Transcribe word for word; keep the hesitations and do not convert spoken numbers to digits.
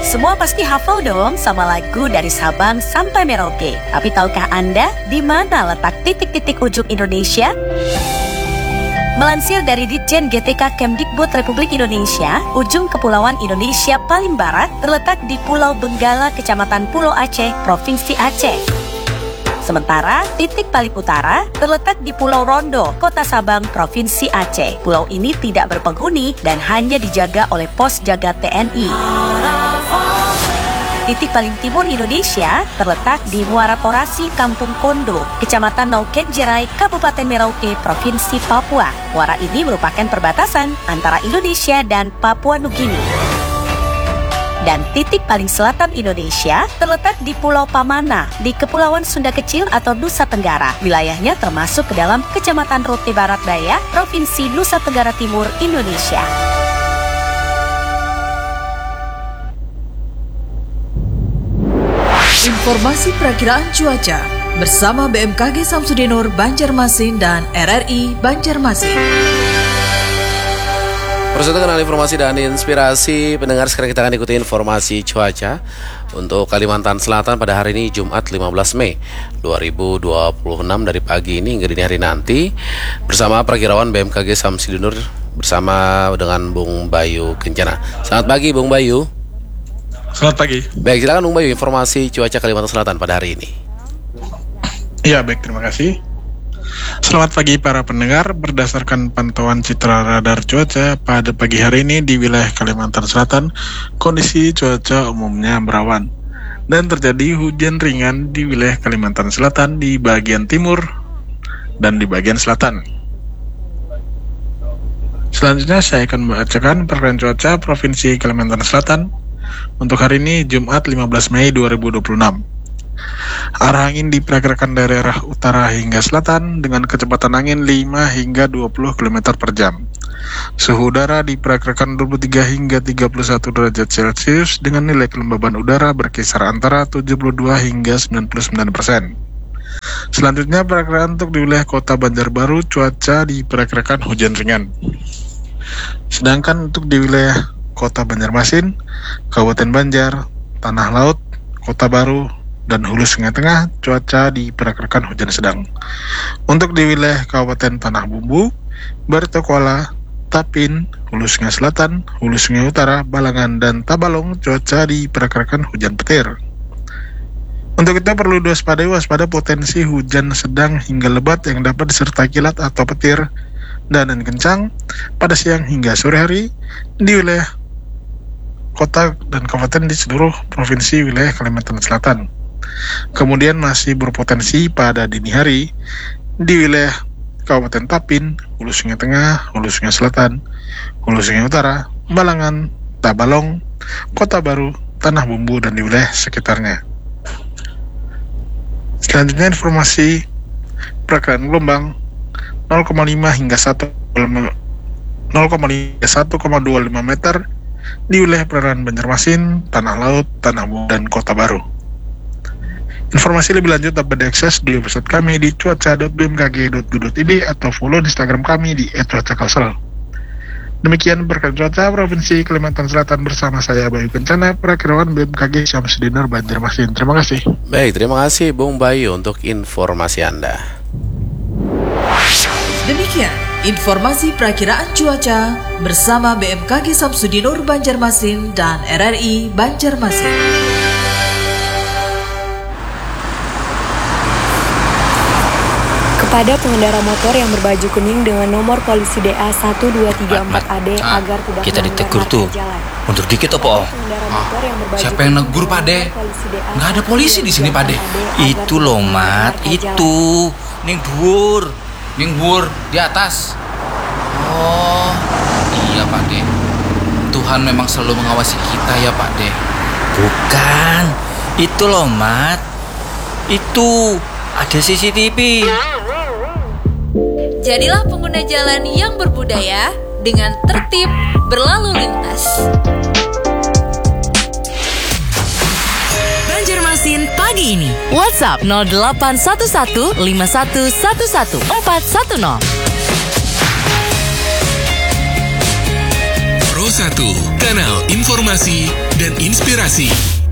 Semua pasti hafal dong sama lagu dari Sabang sampai Merauke. Tapi tahukah Anda di mana letak titik-titik ujung Indonesia? Melansir dari Ditjen G T K Kemdikbud Republik Indonesia, ujung Kepulauan Indonesia paling barat terletak di Pulau Benggala, Kecamatan Pulau Aceh, Provinsi Aceh. Sementara titik paling utara terletak di Pulau Rondo, Kota Sabang, Provinsi Aceh. Pulau ini tidak berpenghuni dan hanya dijaga oleh pos jaga T N I. Titik paling timur Indonesia terletak di Muara Porasi, Kampung Kondo, Kecamatan Nauken Jerai, Kabupaten Merauke, Provinsi Papua. Muara ini merupakan perbatasan antara Indonesia dan Papua Nugini. Dan titik paling selatan Indonesia terletak di Pulau Pamana, di Kepulauan Sunda Kecil atau Nusa Tenggara. Wilayahnya termasuk ke dalam Kecamatan Rote Barat Daya, Provinsi Nusa Tenggara Timur, Indonesia. Informasi perakiraan cuaca bersama B M K G Samsudinur Banjarmasin dan R R I Banjarmasin. Bersatu kenal informasi dan inspirasi pendengar, sekarang kita akan ikuti informasi cuaca untuk Kalimantan Selatan pada hari ini Jumat lima belas Mei dua ribu dua puluh enam dari pagi ini hingga dini hari nanti bersama Perakirawan B M K G Samsudinur bersama dengan Bung Bayu Kencana. Selamat pagi Bung Bayu. Selamat pagi. Baik, silakan Bung Bayu, informasi cuaca Kalimantan Selatan pada hari ini. Ya, baik, terima kasih. Selamat pagi para pendengar. Berdasarkan pantauan citra radar cuaca pada pagi hari ini di wilayah Kalimantan Selatan, kondisi cuaca umumnya berawan dan terjadi hujan ringan di wilayah Kalimantan Selatan di bagian timur dan di bagian selatan. Selanjutnya saya akan membacakan perkiraan cuaca Provinsi Kalimantan Selatan untuk hari ini Jumat lima belas Mei dua ribu dua puluh enam. Arah angin diperkirakan dari arah utara hingga selatan dengan kecepatan angin lima hingga dua puluh kilometer per jam. Suhu udara diperkirakan dua puluh tiga hingga tiga puluh satu derajat Celcius dengan nilai kelembaban udara berkisar antara tujuh puluh dua hingga sembilan puluh sembilan persen. Selanjutnya perakiraan untuk di wilayah Kota Banjarbaru, cuaca diperkirakan hujan ringan. Sedangkan untuk di wilayah Kota Banjarmasin, Kabupaten Banjar, Tanah Laut, Kota Baru, dan Hulu Sungai Tengah, cuaca diperkirakan hujan sedang. Untuk di wilayah Kabupaten Tanah Bumbu, Barito Kuala, Tapin, Hulu Sungai Selatan, Hulu Sungai Utara, Balangan, dan Tabalong, cuaca diperkirakan hujan petir. Untuk itu perlu diwaspadai waspada potensi hujan sedang hingga lebat yang dapat disertai kilat atau petir dan angin kencang pada siang hingga sore hari di wilayah kota dan kabupaten di seluruh provinsi wilayah Kalimantan Selatan. Kemudian masih berpotensi pada dini hari di wilayah Kabupaten Tapin, Hulu Sungai Tengah, Hulu Sungai Selatan, Hulu Sungai Utara, Balangan, Tabalong, Kota Baru, Tanah Bumbu, dan di wilayah sekitarnya. Selanjutnya informasi perkiraan gelombang nol koma lima hingga satu koma dua lima meter di wilayah perairan Banjarmasin, Tanah Laut, Tanah Bumbu, dan Kota Baru. Informasi lebih lanjut dapat diakses di website kami di cuaca dot b m k g dot go dot i d atau follow di Instagram kami di et cuaca kalsel. Demikian perkiraan cuaca Provinsi Kalimantan Selatan bersama saya Bayu Kencana, Perakirawan B M K G Samsudinur Banjarmasin. Terima kasih. Baik, terima kasih Bung Bayu untuk informasi Anda. Demikian informasi perakiraan cuaca bersama B M K G Samsudinur Banjarmasin dan R R I Banjarmasin. Kepada pengendara motor yang berbaju kuning dengan nomor polisi D A satu dua tiga empat A D ah, agar tidak kita ditegur tuh. Mundur dikit apa? Ah, siapa yang negur Pak De? Nggak ada polisi di sini Pak De. Itu loh Mat, itu. Ning dhuwur, ning dhuwur di atas. Oh, iya Pak De. Tuhan memang selalu mengawasi kita ya Pak De. Bukan, itu loh Mat. Itu ada C C T V. Jadilah pengguna jalan yang berbudaya dengan tertib berlalu lintas. Banjarmasin pagi ini. WhatsApp nol delapan satu satu lima satu satu satu empat satu nol. Pro satu, kanal informasi dan inspirasi. Bekasi.